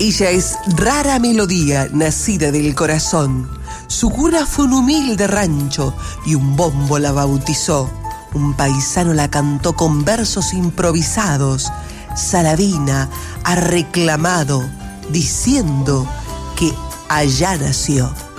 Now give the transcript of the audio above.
Ella es rara melodía nacida del corazón. Su cuna fue un humilde rancho y un bombo la bautizó. Un paisano la cantó con versos improvisados. Saladina ha reclamado diciendo que allá nació.